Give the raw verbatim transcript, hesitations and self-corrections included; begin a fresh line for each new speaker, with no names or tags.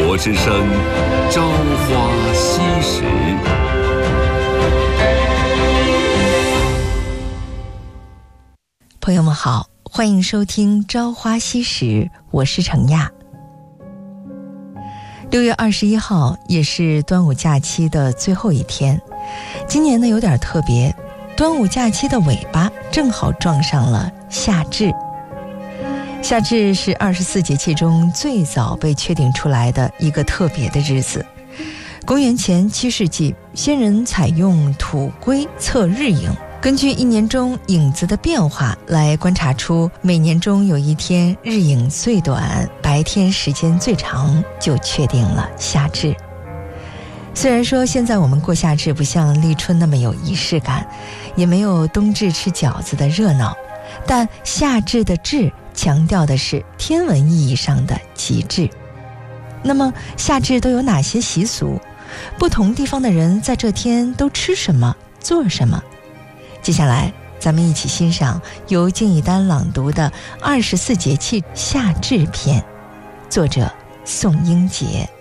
国之声朝花夕拾。
朋友们好，欢迎收听朝花夕拾，我是程亚。六月二十一号也是端午假期的最后一天，今年呢有点特别，端午假期的尾巴正好撞上了夏至。夏至是二十四节气中最早被确定出来的一个特别的日子。公元前七世纪，先人采用土龟测日影，根据一年中影子的变化来观察出每年中有一天日影最短，白天时间最长，就确定了夏至。虽然说现在我们过夏至不像立春那么有仪式感，也没有冬至吃饺子的热闹，但夏至的至强调的是天文意义上的极致。那么夏至都有哪些习俗？不同地方的人在这天都吃什么，做什么？接下来咱们一起欣赏由敬以丹朗读的《二十四节气夏至篇》，作者宋英杰。